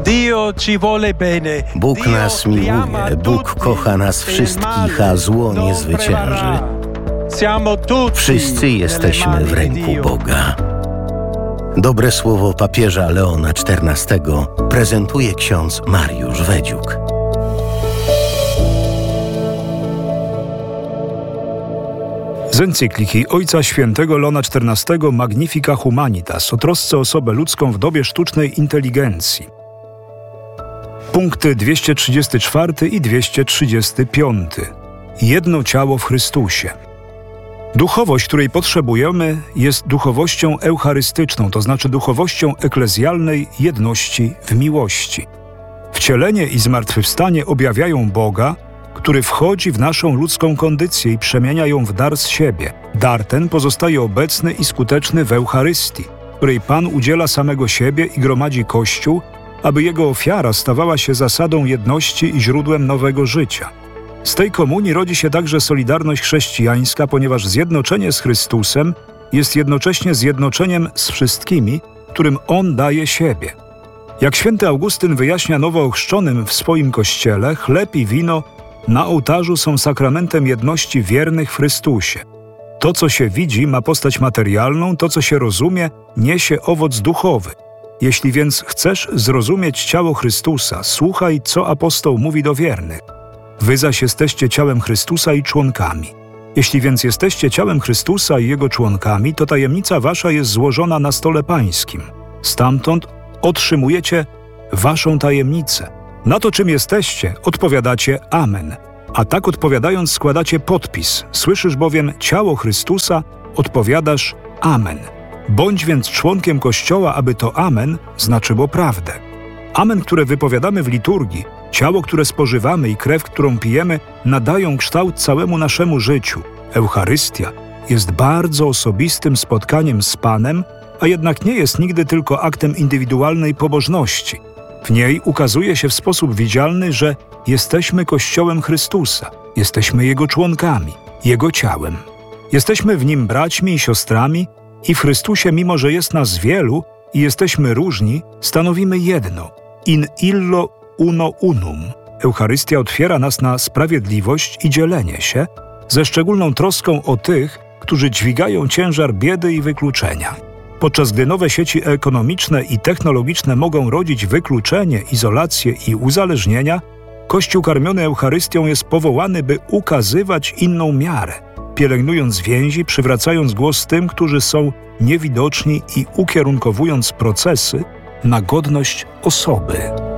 Bóg nas miłuje, Bóg kocha nas wszystkich, a zło nie zwycięży. Wszyscy jesteśmy w ręku Boga. Dobre słowo papieża Leona XIV prezentuje ksiądz Mariusz Wedziuk. Z encykliki Ojca Świętego Leona XIV Magnifica Humanitas o trosce o osobę ludzką w dobie sztucznej inteligencji. Punkty 234 i 235. Jedno ciało w Chrystusie. Duchowość, której potrzebujemy, jest duchowością eucharystyczną, to znaczy duchowością eklezjalnej jedności w miłości. Wcielenie i zmartwychwstanie objawiają Boga, który wchodzi w naszą ludzką kondycję i przemienia ją w dar z siebie. Dar ten pozostaje obecny i skuteczny w Eucharystii, której Pan udziela samego siebie i gromadzi Kościół, aby Jego ofiara stawała się zasadą jedności i źródłem nowego życia. Z tej komunii rodzi się także solidarność chrześcijańska, ponieważ zjednoczenie z Chrystusem jest jednocześnie zjednoczeniem z wszystkimi, którym On daje siebie. Jak święty Augustyn wyjaśnia nowoochrzczonym w swoim kościele, chleb i wino na ołtarzu są sakramentem jedności wiernych w Chrystusie. To, co się widzi, ma postać materialną, to, co się rozumie, niesie owoc duchowy. Jeśli więc chcesz zrozumieć ciało Chrystusa, słuchaj, co apostoł mówi do wiernych. Wy zaś jesteście ciałem Chrystusa i członkami. Jeśli więc jesteście ciałem Chrystusa i Jego członkami, to tajemnica wasza jest złożona na stole pańskim. Stamtąd otrzymujecie waszą tajemnicę. Na to, czym jesteście, odpowiadacie Amen. A tak odpowiadając składacie podpis. Słyszysz bowiem ciało Chrystusa, odpowiadasz Amen. Bądź więc członkiem Kościoła, aby to Amen znaczyło prawdę. Amen, które wypowiadamy w liturgii, ciało, które spożywamy i krew, którą pijemy, nadają kształt całemu naszemu życiu. Eucharystia jest bardzo osobistym spotkaniem z Panem, a jednak nie jest nigdy tylko aktem indywidualnej pobożności. W niej ukazuje się w sposób widzialny, że jesteśmy Kościołem Chrystusa, jesteśmy Jego członkami, Jego ciałem. Jesteśmy w Nim braćmi i siostrami i w Chrystusie, mimo że jest nas wielu i jesteśmy różni, stanowimy jedno. In illo uno unum. Eucharystia otwiera nas na sprawiedliwość i dzielenie się, ze szczególną troską o tych, którzy dźwigają ciężar biedy i wykluczenia. Podczas gdy nowe sieci ekonomiczne i technologiczne mogą rodzić wykluczenie, izolację i uzależnienia, Kościół karmiony Eucharystią jest powołany, by ukazywać inną miarę, pielęgnując więzi, przywracając głos tym, którzy są niewidoczni i ukierunkowując procesy na godność osoby.